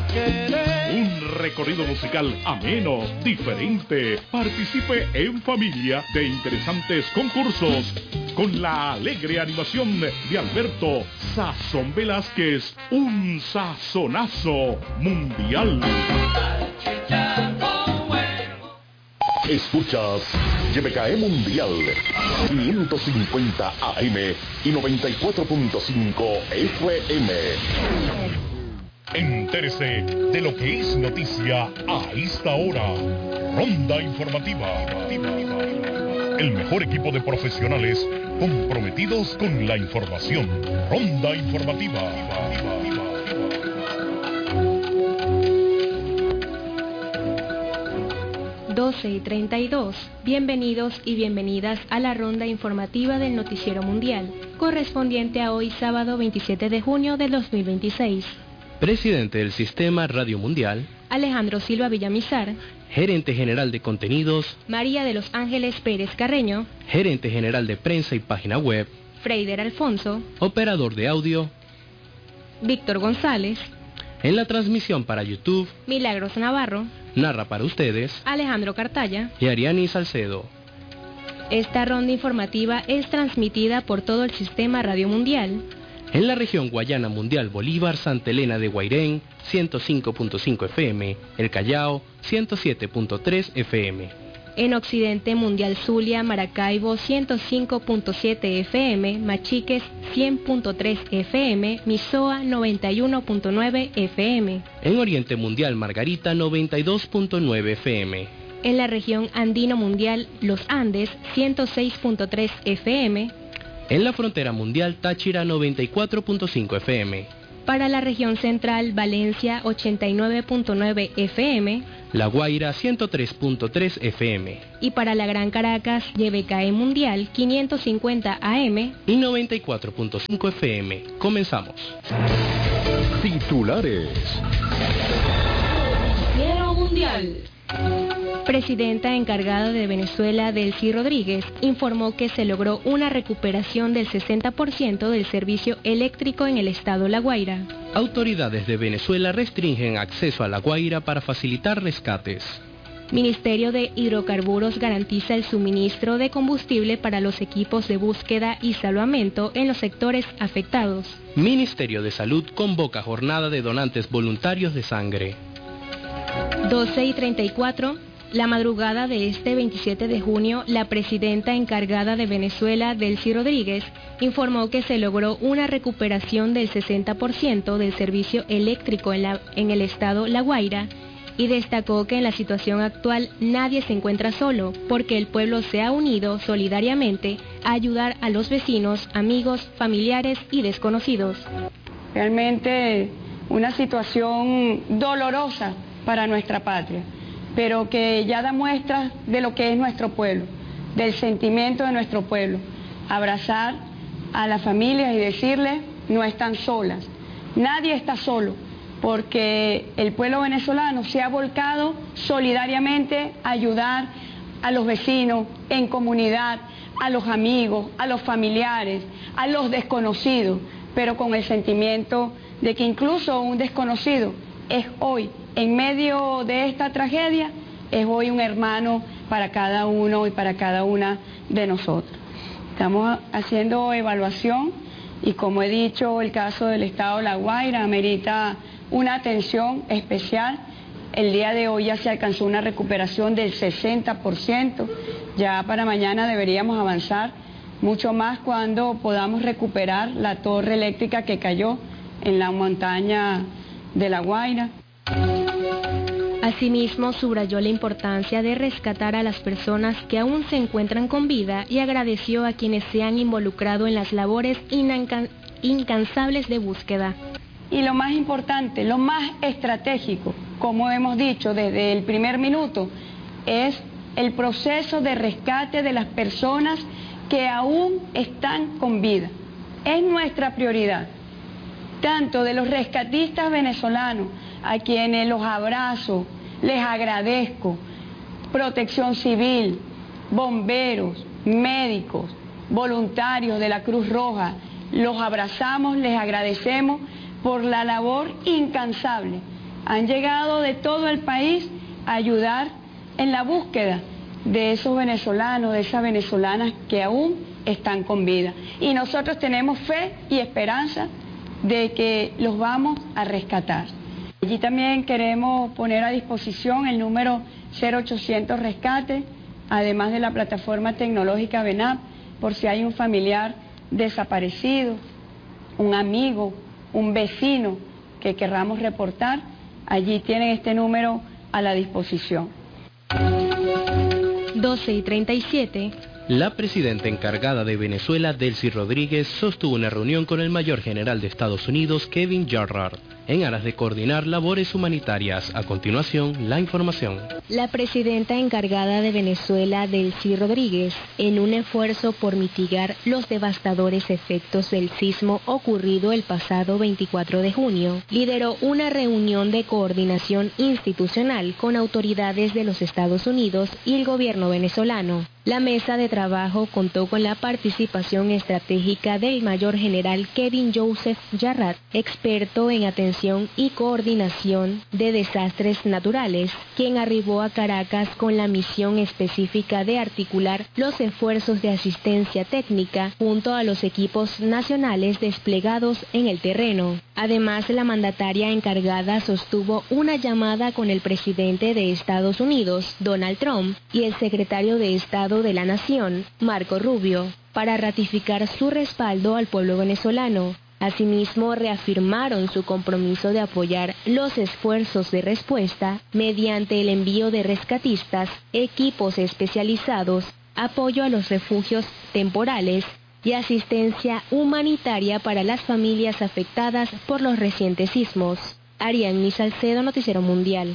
Un recorrido musical ameno, diferente. Participe en familia de interesantes concursos con la alegre animación de Alberto Sazón Velázquez. Un sazonazo mundial. Escuchas YBKE Mundial 550 AM y 94.5 FM. Entérese de lo que es noticia a esta hora. Ronda Informativa. El mejor equipo de profesionales comprometidos con la información. Ronda Informativa. 12:32. Bienvenidos y bienvenidas a la ronda informativa del Noticiero Mundial, correspondiente a hoy sábado 27 de junio de 2026. Presidente del Sistema Radio Mundial, Alejandro Silva Villamizar. Gerente General de Contenidos, María de los Ángeles Pérez Carreño. Gerente General de Prensa y Página Web, Freider Alfonso. Operador de audio, Víctor González. En la transmisión para YouTube, Milagros Navarro. Narra para ustedes Alejandro Cartaya y Ariani Salcedo. Esta ronda informativa es transmitida por todo el Sistema Radio Mundial. En la región Guayana Mundial Bolívar, Santa Elena de Guairén, 105.5 FM, El Callao, 107.3 FM. En Occidente Mundial Zulia, Maracaibo, 105.7 FM, Machiques, 100.3 FM, Misoa, 91.9 FM. En Oriente Mundial Margarita, 92.9 FM. En la región Andino Mundial Los Andes, 106.3 FM. En la frontera mundial Táchira, 94.5 FM. Para la región central Valencia, 89.9 FM. La Guaira, 103.3 FM. Y para la Gran Caracas, YBKE Mundial, 550 AM y 94.5 FM. Comenzamos. Titulares. Noticiero Mundial. Presidenta encargada de Venezuela, Delcy Rodríguez, informó que se logró una recuperación del 60% del servicio eléctrico en el estado La Guaira. Autoridades de Venezuela restringen acceso a La Guaira para facilitar rescates. Ministerio de Hidrocarburos garantiza el suministro de combustible para los equipos de búsqueda y salvamento en los sectores afectados. Ministerio de Salud convoca jornada de donantes voluntarios de sangre. 12:34. La madrugada de este 27 de junio, la presidenta encargada de Venezuela, Delcy Rodríguez, informó que se logró una recuperación del 60% del servicio eléctrico en el estado La Guaira y destacó que en la situación actual nadie se encuentra solo, porque el pueblo se ha unido solidariamente a ayudar a los vecinos, amigos, familiares y desconocidos. Realmente una situación dolorosa para nuestra patria, pero que ya da muestras de lo que es nuestro pueblo, del sentimiento de nuestro pueblo. Abrazar a las familias y decirles, no están solas, nadie está solo, porque el pueblo venezolano se ha volcado solidariamente a ayudar a los vecinos, en comunidad, a los amigos, a los familiares, a los desconocidos, pero con el sentimiento de que incluso un desconocido es hoy, en medio de esta tragedia, es hoy un hermano para cada uno y para cada una de nosotros. Estamos haciendo evaluación y, como he dicho, el caso del estado La Guaira amerita una atención especial. El día de hoy ya se alcanzó una recuperación del 60%, ya para mañana deberíamos avanzar mucho más cuando podamos recuperar la torre eléctrica que cayó en la montaña de La Guaira. Asimismo, subrayó la importancia de rescatar a las personas que aún se encuentran con vida y agradeció a quienes se han involucrado en las labores incansables de búsqueda. Y lo más importante, lo más estratégico, como hemos dicho desde el primer minuto, es el proceso de rescate de las personas que aún están con vida. Es nuestra prioridad, tanto de los rescatistas venezolanos, a quienes los abrazo, les agradezco, Protección Civil, bomberos, médicos, voluntarios de la Cruz Roja, los abrazamos, les agradecemos por la labor incansable Han llegado de todo el país a ayudar en la búsqueda de esos venezolanos, de esas venezolanas que aún están con vida. Y nosotros tenemos fe y esperanza de que los vamos a rescatar. Allí también queremos poner a disposición el número 0800 Rescate, además de la plataforma tecnológica VENAP, por si hay un familiar desaparecido, un amigo, un vecino que querramos reportar. Allí tienen este número a la disposición. 12:37. La presidenta encargada de Venezuela, Delcy Rodríguez, sostuvo una reunión con el mayor general de Estados Unidos, Kevin Jarrard, en aras de coordinar labores humanitarias. A continuación, la información. La presidenta encargada de Venezuela, Delcy Rodríguez, en un esfuerzo por mitigar los devastadores efectos del sismo ocurrido el pasado 24 de junio, lideró una reunión de coordinación institucional con autoridades de los Estados Unidos y el gobierno venezolano. La mesa de trabajo contó con la participación estratégica del mayor general Kevin Joseph Jarrard, experto en atención y coordinación de desastres naturales, quien arribó a Caracas con la misión específica de articular los esfuerzos de asistencia técnica junto a los equipos nacionales desplegados en el terreno. Además, la mandataria encargada sostuvo una llamada con el presidente de Estados Unidos, Donald Trump, y el secretario de Estado de la Nación, Marco Rubio, para ratificar su respaldo al pueblo venezolano. Asimismo, reafirmaron su compromiso de apoyar los esfuerzos de respuesta mediante el envío de rescatistas, equipos especializados, apoyo a los refugios temporales y asistencia humanitaria para las familias afectadas por los recientes sismos. Ariadne Salcedo, Noticiero Mundial.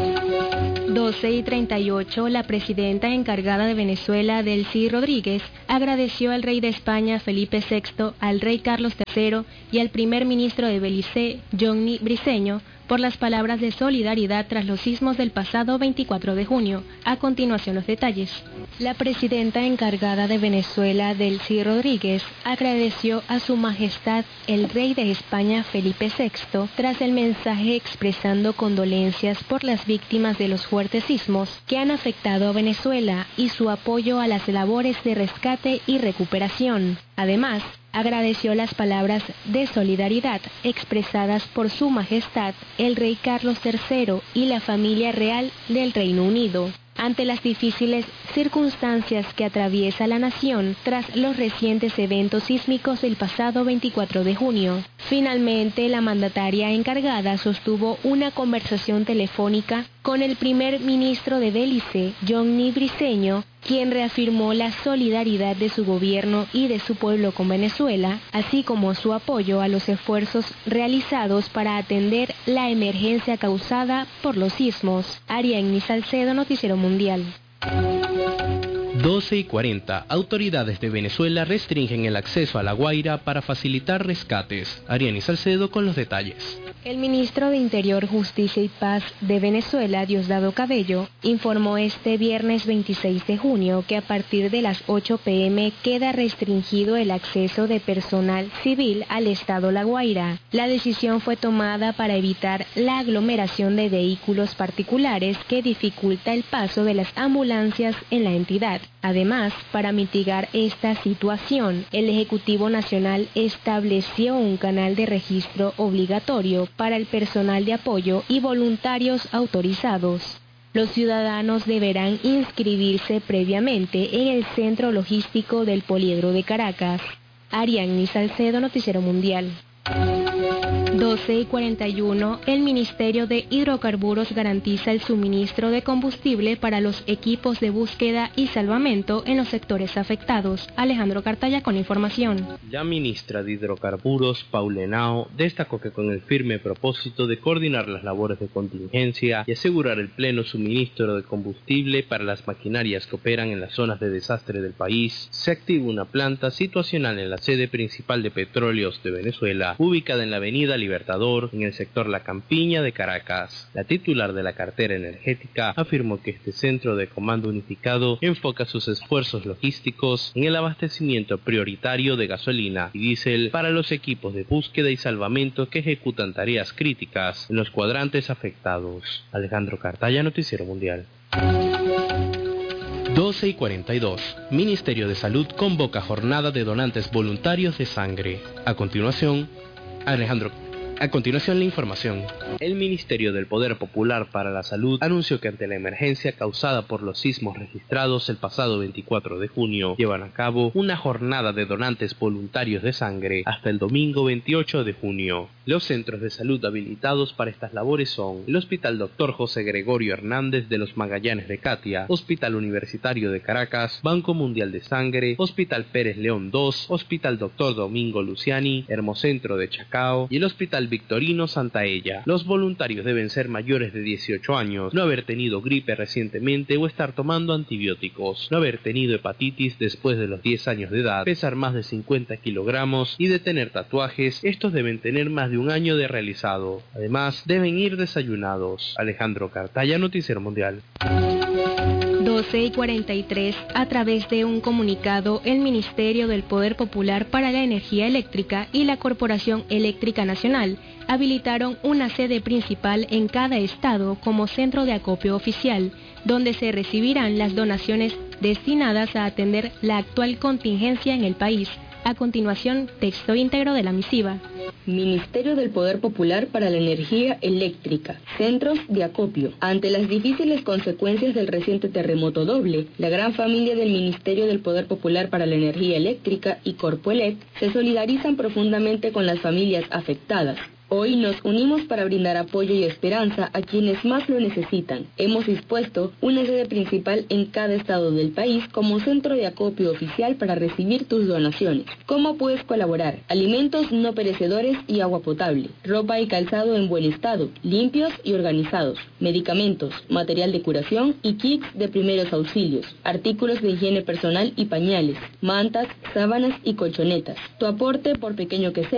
12:38, la presidenta encargada de Venezuela, Delcy Rodríguez, agradeció al rey de España, Felipe VI, al rey Carlos III y al primer ministro de Belice, Johnny Briceño, por las palabras de solidaridad tras los sismos del pasado 24 de junio. A continuación, los detalles. La presidenta encargada de Venezuela, Delcy Rodríguez, agradeció a Su Majestad el Rey de España, Felipe VI, tras el mensaje expresando condolencias por las víctimas de los fuertes sismos que han afectado a Venezuela y su apoyo a las labores de rescate y recuperación. Además, agradeció las palabras de solidaridad expresadas por Su Majestad el Rey Carlos III y la familia real del Reino Unido ante las difíciles circunstancias que atraviesa la nación tras los recientes eventos sísmicos del pasado 24 de junio. Finalmente, la mandataria encargada sostuvo una conversación telefónica con el primer ministro de Belice, Johnny Briceño, quien reafirmó la solidaridad de su gobierno y de su pueblo con Venezuela, así como su apoyo a los esfuerzos realizados para atender la emergencia causada por los sismos. Ariadne Salcedo, Noticiero Mundial. 12:40. Autoridades de Venezuela restringen el acceso a La Guaira para facilitar rescates. Ariadne Salcedo con los detalles. El ministro de Interior, Justicia y Paz de Venezuela, Diosdado Cabello, informó este viernes 26 de junio que a partir de las 8 p.m. queda restringido el acceso de personal civil al estado La Guaira. La decisión fue tomada para evitar la aglomeración de vehículos particulares que dificulta el paso de las ambulancias en la entidad. Además, para mitigar esta situación, el Ejecutivo Nacional estableció un canal de registro obligatorio para el personal de apoyo y voluntarios autorizados. Los ciudadanos deberán inscribirse previamente en el Centro Logístico del Poliedro de Caracas. Ariadne Salcedo, Noticiero Mundial. 12:41, el Ministerio de Hidrocarburos garantiza el suministro de combustible para los equipos de búsqueda y salvamento en los sectores afectados. Alejandro Cartaya con información. La ministra de Hidrocarburos, Paula Henao, destacó que con el firme propósito de coordinar las labores de contingencia y asegurar el pleno suministro de combustible para las maquinarias que operan en las zonas de desastre del país, se activa una planta situacional en la sede principal de Petróleos de Venezuela, ubicada en la avenida Libertador, en el sector La Campiña de Caracas. La titular de la cartera energética afirmó que este centro de comando unificado enfoca sus esfuerzos logísticos en el abastecimiento prioritario de gasolina y diésel para los equipos de búsqueda y salvamento que ejecutan tareas críticas en los cuadrantes afectados. Alejandro Cartaya, Noticiero Mundial. 12:42. Ministerio de Salud convoca jornada de donantes voluntarios de sangre. A continuación, la información. El Ministerio del Poder Popular para la Salud anunció que ante la emergencia causada por los sismos registrados el pasado 24 de junio, llevan a cabo una jornada de donantes voluntarios de sangre hasta el domingo 28 de junio. Los centros de salud habilitados para estas labores son el Hospital Dr. José Gregorio Hernández de los Magallanes de Catia, Hospital Universitario de Caracas, Banco Mundial de Sangre, Hospital Pérez León II, Hospital Dr. Domingo Luciani, Hermocentro de Chacao y el Hospital Victorino Santaella. Los voluntarios deben ser mayores de 18 años, no haber tenido gripe recientemente o estar tomando antibióticos, no haber tenido hepatitis después de los 10 años de edad, pesar más de 50 kilogramos y de tener tatuajes. Estos deben tener más de un año de realizado. Además, deben ir desayunados. Alejandro Cartaya, Noticiero Mundial. 12:43. A través de un comunicado, el Ministerio del Poder Popular para la Energía Eléctrica y la Corporación Eléctrica Nacional habilitaron una sede principal en cada estado como centro de acopio oficial, donde se recibirán las donaciones destinadas a atender la actual contingencia en el país. A continuación, texto íntegro de la misiva. Ministerio del Poder Popular para la Energía Eléctrica. Centros de acopio. Ante las difíciles consecuencias del reciente terremoto doble, la gran familia del Ministerio del Poder Popular para la Energía Eléctrica y Corpoelec se solidarizan profundamente con las familias afectadas. Hoy nos unimos para brindar apoyo y esperanza a quienes más lo necesitan. Hemos dispuesto una sede principal en cada estado del país como centro de acopio oficial para recibir tus donaciones. ¿Cómo puedes colaborar? Alimentos no perecedores y agua potable, ropa y calzado en buen estado, limpios y organizados, medicamentos, material de curación y kits de primeros auxilios, artículos de higiene personal y pañales, mantas, sábanas y colchonetas. Tu aporte, por pequeño que sea,